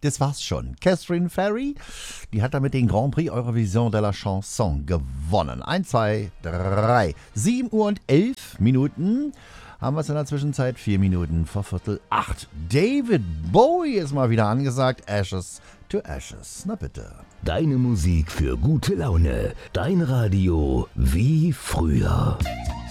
Das war's schon. Catherine Ferry, die hat damit den Grand Prix Eurovision de la Chanson gewonnen. 1, 2, 3. 7 Uhr und 11 Minuten. Haben wir es in der Zwischenzeit 4 Minuten vor 7:45. David Bowie ist mal wieder angesagt. Ashes to Ashes. Na bitte. Deine Musik für gute Laune. Dein Radio wie früher.